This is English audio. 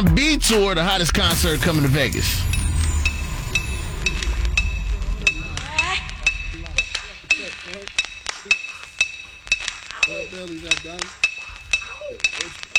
R&B tour, the hottest concert coming to Vegas. Belly's not done.